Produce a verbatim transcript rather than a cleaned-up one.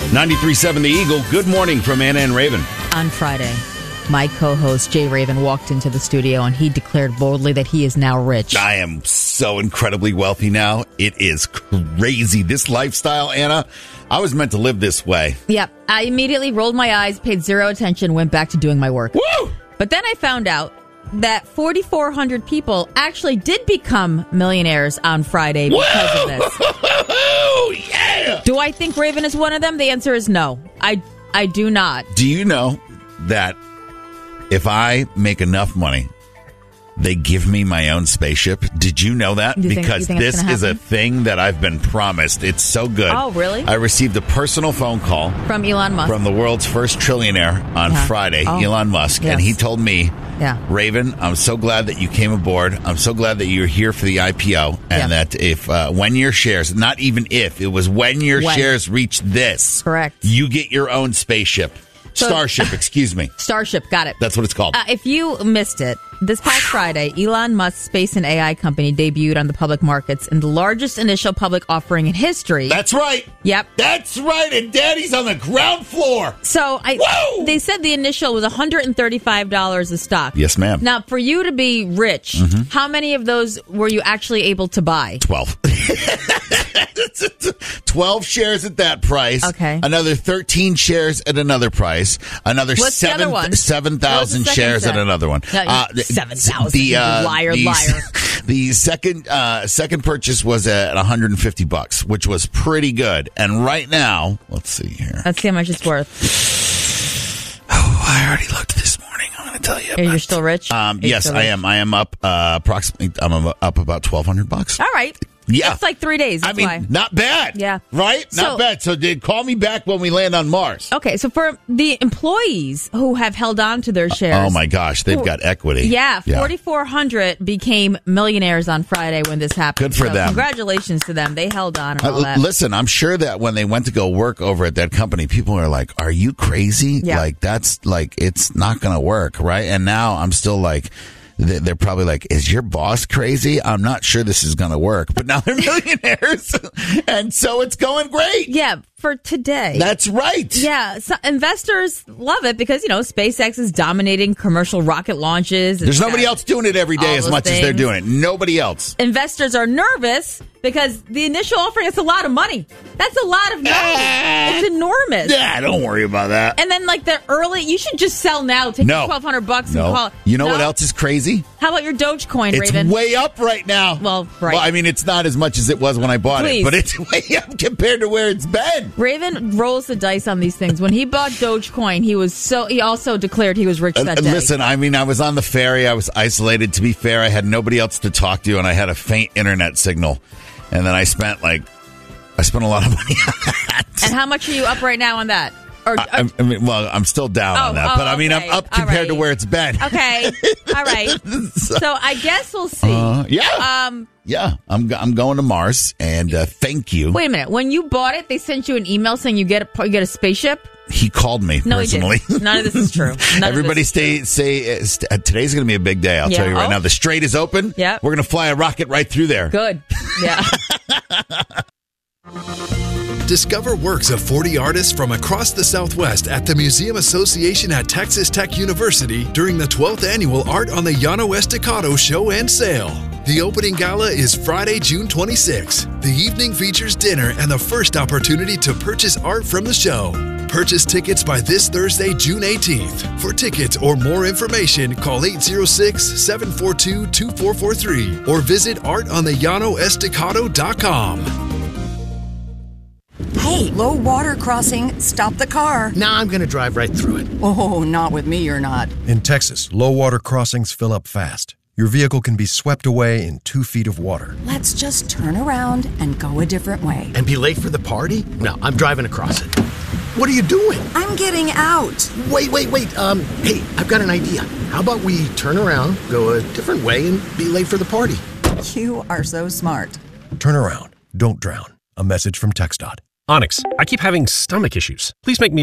ninety-three point seven The Eagle. Good morning from Anna and Raven. On Friday, my co-host Jay Raven walked into the studio and he declared boldly that he is now rich. I am so incredibly wealthy now. It is crazy. This lifestyle, Anna, I was meant to live this way. Yep. I immediately rolled my eyes, paid zero attention, went back to doing my work. Woo! But then I found out that forty-four hundred people actually did become millionaires on Friday because Whoa! of this. Oh, yeah! Do I think Raven is one of them? The answer is no. I I do not. Do you know that if I make enough money, they give me my own spaceship? Did you know that? You think- because you think it's this gonna is a happen? thing that I've been promised. It's so good. Oh, really? I received a personal phone call From Elon Musk. from the world's first trillionaire on Yeah. Friday, Oh. Elon Musk, Yes. and he told me, Yeah. Raven, I'm so glad that you came aboard. I'm so glad that you're here for the I P O, and Yeah. that if uh, when your shares, not even if, it was when your When. shares reach this, Correct. you get your own spaceship. So- Starship, excuse me. Starship, got it. That's what it's called. Uh, if you missed it, this past Friday, Elon Musk's space and A I company debuted on the public markets in the largest initial public offering in history. That's right. Yep. That's right. And Daddy's on the ground floor. So I, Whoa! they said the initial was one hundred thirty-five dollars a stock. Yes, ma'am. Now, for you to be rich, how many of those were you actually able to buy? twelve. twelve shares at that price. Okay. Another thirteen shares at another price. Another What's the seven, other one? seven thousand What was the second shares set? at another one. No, seven thousand. The, uh, Liar, the, liar. The second uh, second purchase was at one hundred fifty bucks, which was pretty good. And right now, let's see here. Let's see how much it's worth. Oh, I already looked this morning. I'm going to tell you. You're about- still rich? Um, Are you yes, still I rich? am. I am up uh, approximately. I'm up about twelve hundred bucks. All right. Yeah. That's like three days. That's I mean, why. not bad. Yeah. Right? So- not bad. So, did call me back when we land on Mars. Okay, so for the employees who have held on to their shares. Oh my gosh, they've got equity. Yeah, forty-four hundred became millionaires on Friday when this happened. Good for So them. Congratulations to them. They held on and Uh, all that. listen, I'm sure that when they went to go work over at that company, people are like, "Are you crazy? Yeah. Like that's like it's not going to work, right?" And now I'm still like. they- They're probably like, is your boss crazy? I'm not sure this is going to work. But now they're millionaires. And so it's going great. Yeah, for today. That's right. Yeah, so investors love it because, you know, SpaceX is dominating commercial rocket launches. There's It's nobody got else doing it every day all as those much as they're things. doing it. Nobody else. Investors are nervous because the initial offering is a lot of money. That's a lot of money. It's enormous. Yeah, don't worry about that. And then, like, the early, you should just sell now. Take No. twelve hundred bucks and No. call it. You know No? what else is crazy? How about your Dogecoin, It's Raven? way up right now. Well, right. Well, I mean, it's not as much as it was when I bought Please. it, but it's way up compared to where it's been. Raven rolls the dice on these things. When he bought Dogecoin, he was so. He also declared he was rich Uh, that day. listen, I mean, I was on the ferry. I was isolated. To be fair, I had nobody else to talk to, and I had a faint internet signal. And then I spent like, I spent a lot of money on that. And how much are you up right now on that? Or I, I- I mean, well, I'm still down Oh, on that, oh, but I mean, okay. I'm up All compared to right. where it's been. okay, all right. So I guess we'll see. Uh, yeah, Um, yeah. I'm go- I'm going to Mars, and uh, thank you. wait a minute. When you bought it, they sent you an email saying you get a you get a spaceship. He called me No, personally. he didn't. None of this is true. None of Everybody this is stay true. say uh, st- uh, today's going to be a big day. I'll Yeah. tell you right Oh. now. The strait is open. Yeah. We're going to fly a rocket right through there. Good. Yeah. Discover works of forty artists from across the Southwest at the Museum Association at Texas Tech University during the twelfth Annual Art on the Llano Estacado Show and Sale. The opening gala is Friday, June twenty-sixth. The evening features dinner and the first opportunity to purchase art from the show. Purchase tickets by this Thursday, June eighteenth. For tickets or more information, call eight zero six, seven four two, two four four three or visit art on the llano estacado dot com. Hey, low water crossing. Stop the car. Nah, I'm going to drive right through it. Oh, not with me, you're not. In Texas, low water crossings fill up fast. Your vehicle can be swept away in two feet of water. Let's just turn around and go a different way. And be late for the party? No, I'm driving across it. What are you doing? I'm getting out. Wait, wait, wait. Um, hey, I've got an idea. How about we turn around, go a different way, and be late for the party? You are so smart. Turn around. Don't drown. A message from TxDOT. Onyx, I keep having stomach issues. Please make me